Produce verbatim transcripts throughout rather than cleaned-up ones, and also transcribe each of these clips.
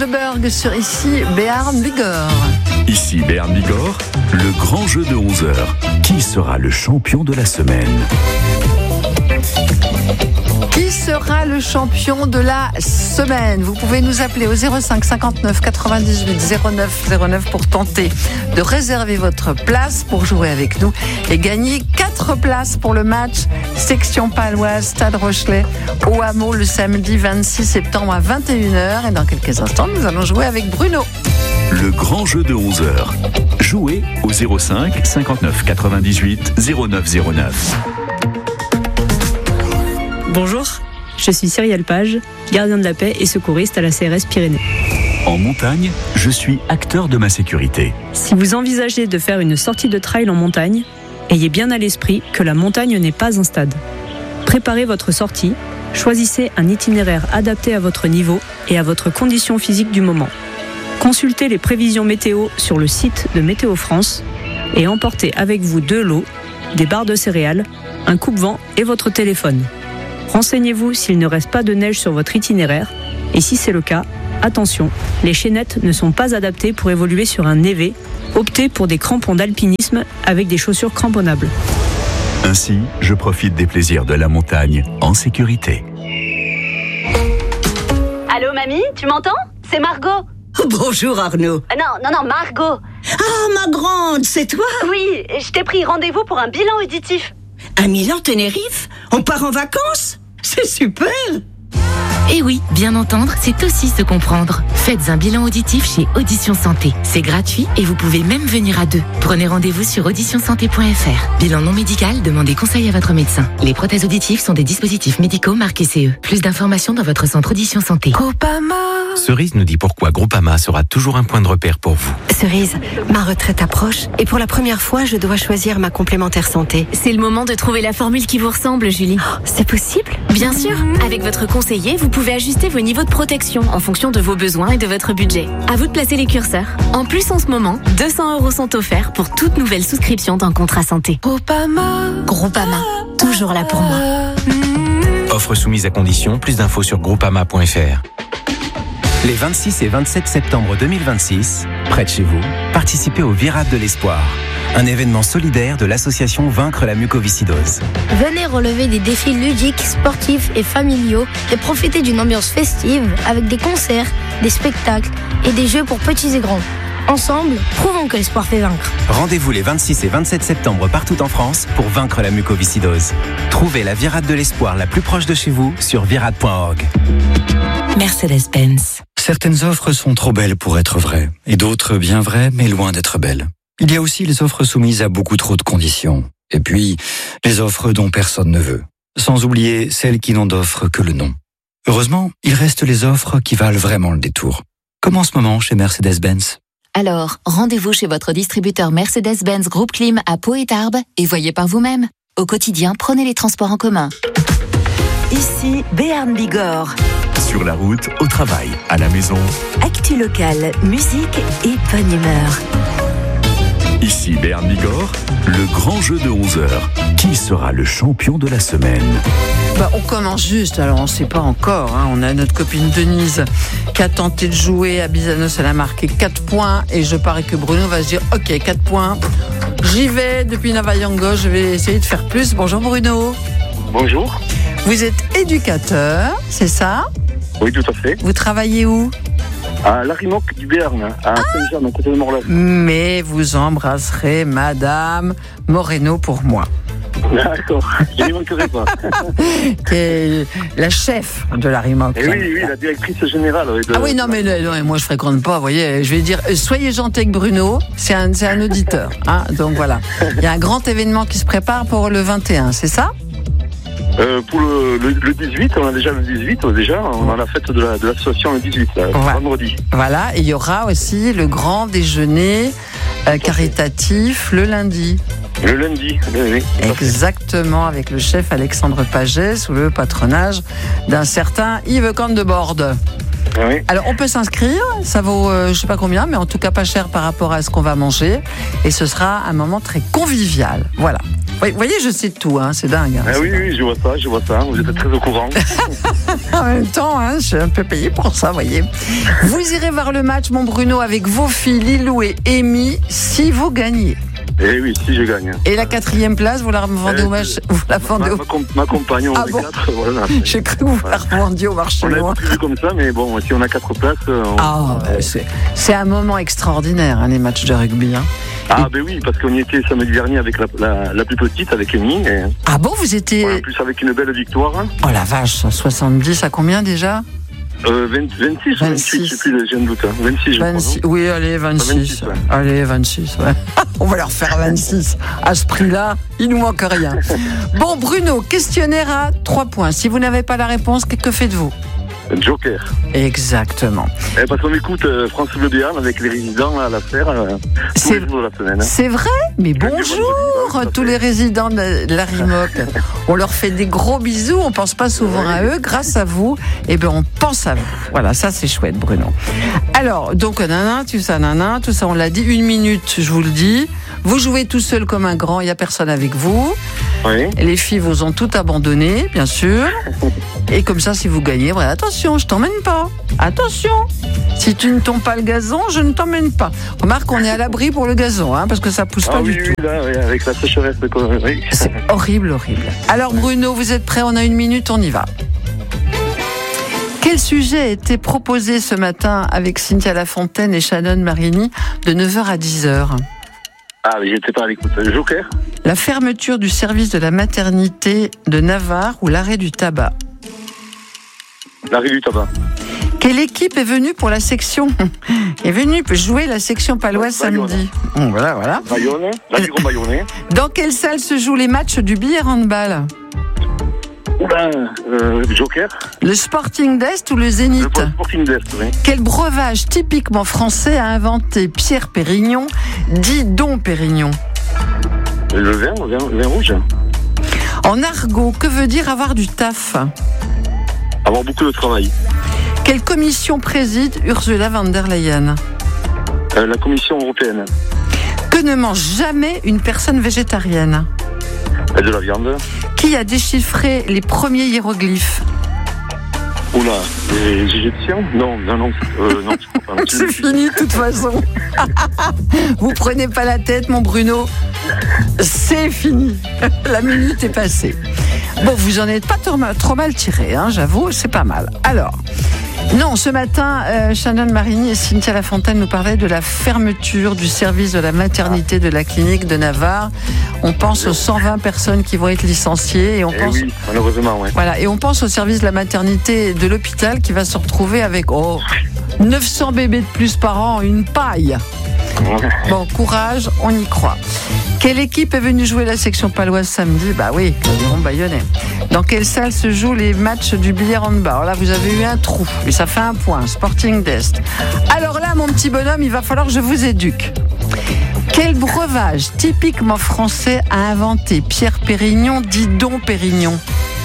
de Berg sur ici Béarn Bigorre. Ici Béarn Bigorre, le grand jeu de onze heures. Qui sera le champion de la semaine ? Qui sera le champion de la semaine ? Vous pouvez nous appeler au zéro cinq cinquante-neuf quatre-vingt-dix-huit zéro neuf zéro neuf pour tenter de réserver votre place pour jouer avec nous et gagner quatre places pour le match section paloise Stade Rochelet au Hameau le samedi vingt-six septembre à vingt et une heures. Et dans quelques instants, nous allons jouer avec Bruno. Le grand jeu de onze heures. Jouez au zéro cinq cinquante-neuf quatre-vingt-dix-huit zéro neuf zéro neuf. Bonjour, je suis Cyrielle Page, gardien de la paix et secouriste à la C R S Pyrénées. En montagne, je suis acteur de ma sécurité. Si vous envisagez de faire une sortie de trail en montagne, ayez bien à l'esprit que la montagne n'est pas un stade. Préparez votre sortie, choisissez un itinéraire adapté à votre niveau et à votre condition physique du moment. Consultez les prévisions météo sur le site de Météo France et emportez avec vous de l'eau, des barres de céréales, un coupe-vent et votre téléphone. Renseignez-vous s'il ne reste pas de neige sur votre itinéraire et si c'est le cas, attention, les chaînettes ne sont pas adaptées pour évoluer sur un névé. Optez pour des crampons d'alpinisme avec des chaussures cramponnables. Ainsi, je profite des plaisirs de la montagne en sécurité. Allô mamie, tu m'entends ? C'est Margot. Bonjour Arnaud. Euh, non, non, non, Margot. Ah, ma grande, c'est toi ? Oui, je t'ai pris rendez-vous pour un bilan auditif. À Milan-Tenerife ? On part en vacances ? C'est super ! Et oui, bien entendre, c'est aussi se comprendre. Faites un bilan auditif chez Audition Santé. C'est gratuit et vous pouvez même venir à deux. Prenez rendez-vous sur audition santé point f r. Bilan non médical, demandez conseil à votre médecin. Les prothèses auditives sont des dispositifs médicaux marqués C E. Plus d'informations dans votre centre Audition Santé. Groupama. Cerise nous dit pourquoi Groupama sera toujours un point de repère pour vous. Cerise, ma retraite approche et pour la première fois, je dois choisir ma complémentaire santé. C'est le moment de trouver la formule qui vous ressemble, Julie. Oh, c'est possible ? Bien sûr, avec votre conseiller, vous pouvez ajuster vos niveaux de protection en fonction de vos besoins et de votre budget. À vous de placer les curseurs. En plus, en ce moment, deux cents euros sont offerts pour toute nouvelle souscription d'un contrat santé. Groupama. Groupama, toujours là pour moi. Offre soumise à condition, plus d'infos sur groupama point f r. Les vingt-six et vingt-sept septembre deux mille vingt-six, près de chez vous, participez au Virade de l'Espoir, un événement solidaire de l'association Vaincre la mucoviscidose. Venez relever des défis ludiques, sportifs et familiaux et profiter d'une ambiance festive avec des concerts, des spectacles et des jeux pour petits et grands. Ensemble, prouvons que l'espoir fait vaincre. Rendez-vous les vingt-six et vingt-sept septembre partout en France pour vaincre la mucoviscidose. Trouvez la Virade de l'Espoir la plus proche de chez vous sur virade point org. Mercedes-Benz. Certaines offres sont trop belles pour être vraies, et d'autres bien vraies, mais loin d'être belles. Il y a aussi les offres soumises à beaucoup trop de conditions. Et puis, les offres dont personne ne veut. Sans oublier celles qui n'ont d'offre que le nom. Heureusement, il reste les offres qui valent vraiment le détour. Comme en ce moment chez Mercedes-Benz. Alors, rendez-vous chez votre distributeur Mercedes-Benz Groupe Clim à Pau et Tarbes et voyez par vous-même. Au quotidien, prenez les transports en commun. Ici Béarn Bigorre. Sur la route, au travail, à la maison. Actu locale, musique et bonne humeur. Ici Béarn Bigorre, le grand jeu de onze heures. Qui sera le champion de la semaine ? Bah, on commence juste, alors on ne sait pas encore. Hein. On a notre copine Denise qui a tenté de jouer à Bizanos, elle a marqué quatre points. Et je parie que Bruno va se dire, ok, quatre points, j'y vais depuis Navayango, je vais essayer de faire plus. Bonjour Bruno. Bonjour. Vous êtes éducateur, c'est ça ? Oui, tout à fait. Vous travaillez où ? À Larimoc du Béarn, à Saint-Jean, à côté de Morlaix. Mais vous embrasserez Madame Moreno pour moi. D'accord, je n'y manquerai pas. Qui est la chef de Larimoc. Et oui, oui, la directrice générale. De... Ah oui, non, mais non, moi je fréquente pas, vous voyez. Je vais dire, soyez gentil avec Bruno, c'est un, c'est un auditeur. Hein, donc voilà. Il y a un grand événement qui se prépare pour le vingt et un, c'est ça ? Euh, pour le, le, le dix-huit, on a déjà le dix-huit, déjà, on a la fête de, la, de l'association le dix-huit, là, voilà. Vendredi. Voilà, et il y aura aussi le grand déjeuner euh, caritatif le lundi. Le lundi, oui, oui. Exactement, avec le chef Alexandre Paget, sous le patronage d'un certain Yves Candebord. Oui. Alors on peut s'inscrire, ça vaut euh, je sais pas combien, mais en tout cas pas cher par rapport à ce qu'on va manger, et ce sera un moment très convivial. Voilà. Vous voyez, je sais tout, hein, c'est dingue. Hein, ah c'est oui, dingue. oui, je vois ça, je vois ça. Vous êtes très au courant. En même temps, hein, je suis un peu payé pour ça, vous voyez. Vous irez voir le match, mon Bruno, avec vos filles Lilou et Amy, si vous gagnez. Eh oui, si je gagne. Et la quatrième place, vous la vendez eh, au marché. Vous la vendez ma, au... ma, com- ma compagne, on ah est bon quatre. Voilà. J'ai cru que vous la revendiez au marché. On l'a prévu comme ça, mais bon, si on a quatre places. On... Ah, bah, c'est, c'est un moment extraordinaire, hein, les matchs de rugby. Hein. Ah, ben oui, parce qu'on y était samedi dernier avec la, la, la plus petite, avec Amy. Et... Ah bon, vous étiez. En plus, avec une belle victoire. Oh la vache, soixante-dix à combien déjà? Euh, vingt, vingt-six, vingt-huit, je sais plus, j'ai un doute. Hein. vingt-six, je vingt-six, crois. oui, allez, vingt-six. vingt-six ouais. Allez, vingt-six, ouais. On va leur faire vingt-six. À ce prix-là, il nous manque rien. Bon, Bruno, questionnaire à trois points. Si vous n'avez pas la réponse, que faites-vous? Joker. Exactement. Eh, parce qu'on écoute euh, France Bleu Béarn avec les résidents à la faire euh, tous les jours de la semaine. Hein. C'est vrai? Mais bonjour tous les résidents de la Rimoc. On leur fait des gros bisous, on pense pas souvent à eux. Grâce à vous, eh ben, on pense à vous. Voilà, ça c'est chouette, Bruno. Alors, donc, nana, tout ça, nana, tout ça, on l'a dit. Une minute, je vous le dis. Vous jouez tout seul comme un grand, il n'y a personne avec vous. Oui. Les filles vous ont tout abandonné, bien sûr. Et comme ça, si vous gagnez, voilà, attention, je t'emmène pas. Attention, si tu ne tombes pas le gazon, je ne t'emmène pas. Remarque, on est à l'abri pour le gazon, hein, parce que ça pousse ah, pas oui, du oui, tout. Là, oui, avec la sécheresse. Oui. C'est horrible, horrible. Alors Bruno, vous êtes prêts? On a une minute, on y va. Quel sujet a été proposé ce matin avec Cynthia Lafontaine et Shannon Marini de neuf heures à dix heures? Ah, mais j'étais pas à l'écoute. Joker. La fermeture du service de la maternité de Navarre ou l'arrêt du tabac? L'arrêt du tabac. Quelle équipe est venue pour la section est venue jouer la section paloise samedi? Bon, voilà, voilà. Bayonne, l'Aviron Bayonnais. Dans quelle salle se jouent les matchs du billard handball? Oula, euh, Joker. Le Sporting d'Est ou le Zénith? Le Sporting d'Est, oui. Quel breuvage typiquement français a inventé Pierre Pérignon, dit Dom Pérignon? Le vin, le vin, le vin rouge. En argot, que veut dire avoir du taf? Avoir beaucoup de travail. Quelle commission préside Ursula von der Leyen? euh, La Commission européenne. Que ne mange jamais une personne végétarienne? Et de la viande. Qui a déchiffré les premiers hiéroglyphes? Oula, les Égyptiens? Non, non, non. Euh, non pas, c'est fini de toute façon. Vous prenez pas la tête, mon Bruno. C'est fini. La minute est passée. Bon, vous en êtes pas trop mal, trop mal tiré, hein, j'avoue, c'est pas mal. Alors, non, ce matin, euh, Shannon Marini et Cynthia Lafontaine nous parlaient de la fermeture du service de la maternité de la clinique de Navarre. On pense aux cent vingt personnes qui vont être licenciées et on eh pense, oui, malheureusement, ouais. Voilà, et on pense au service de la maternité de l'hôpital qui va se retrouver avec oh, neuf cents bébés de plus par an, une paille. Bon, courage, on y croit. Quelle équipe est venue jouer la section paloise samedi? Bah oui, l'Aviron Bayonnais. Dans quelle salle se jouent les matchs du billard handball? Alors là, vous avez eu un trou, et ça fait un point. Sporting d'Est. Alors là, mon petit bonhomme, il va falloir que je vous éduque. Quel breuvage typiquement français a inventé Pierre Pérignon, dit Dom Pérignon?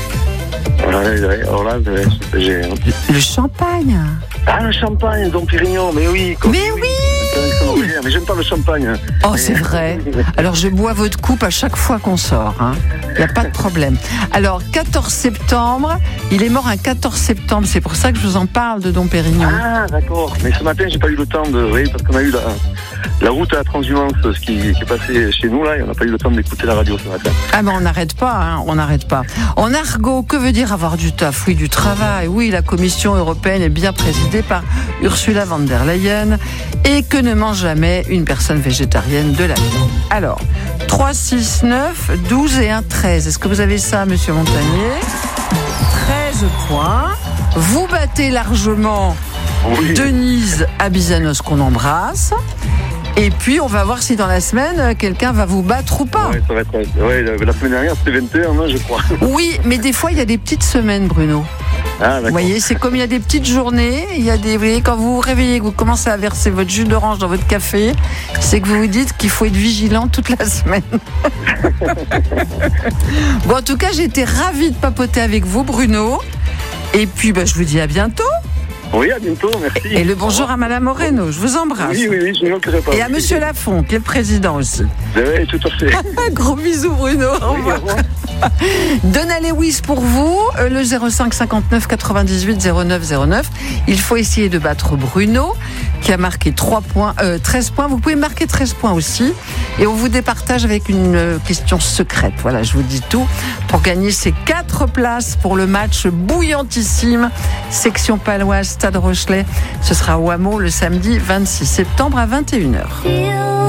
Alors là, j'ai... Le champagne. Ah, le champagne, Dom Pérignon, mais oui. Mais oui. Mais j'aime pas le champagne. Oh, c'est vrai. Alors, je bois votre coupe à chaque fois qu'on sort. Il hein. n'y a pas de problème. Alors, quatorze septembre, il est mort un quatorze septembre. C'est pour ça que je vous en parle de Dom Pérignon. Ah, d'accord. Mais ce matin, j'ai pas eu le temps de... Oui, parce qu'on a eu la, la route à la transhumance, ce qui, qui est passé chez nous, là, et on n'a pas eu le temps d'écouter la radio ce matin. Ah, mais on n'arrête pas, hein. On n'arrête pas. En argot, que veut dire avoir du taf? Oui, du travail. Oui, la Commission européenne est bien présidée par Ursula von der Leyen. Et que ne mange jamais une personne végétarienne de la vie. Alors, trois, six, neuf, douze et un treize. Est-ce que vous avez ça, monsieur Montagnier? treize points. Vous battez largement oui. Denise Abizanos qu'on embrasse. Et puis, on va voir si dans la semaine, quelqu'un va vous battre ou pas. Oui, ça va être... ouais, la semaine dernière, c'était vingt et un, hein, je crois. Oui, mais des fois, il y a des petites semaines, Bruno. Ah, vous voyez, c'est comme il y a des petites journées, il y a des, vous voyez, quand vous vous réveillez, que vous commencez à verser votre jus d'orange dans votre café, c'est que vous vous dites qu'il faut être vigilant toute la semaine. Bon, en tout cas, j'ai été ravie de papoter avec vous, Bruno. Et puis, bah, je vous dis à bientôt. Oui, à bientôt, merci. Et le bonjour à Madame Moreno, je vous embrasse. Oui, oui, oui, je ne manquerai pas. Et à Monsieur Lafont, qui est le président aussi. Oui, tout à fait. Gros bisous Bruno, au revoir. Oui, Donna Lewis pour vous, le zéro cinq cinquante-neuf quatre-vingt-dix-huit zéro neuf zéro neuf. Il faut essayer de battre Bruno, qui a marqué trois points, euh, treize points. Vous pouvez marquer treize points aussi. Et on vous départage avec une question secrète. Voilà, je vous dis tout. Pour gagner ces quatre places pour le match bouillantissime, section paloise, Stade Rochelet. Ce sera au Hameau le samedi vingt-six septembre à vingt et une heures.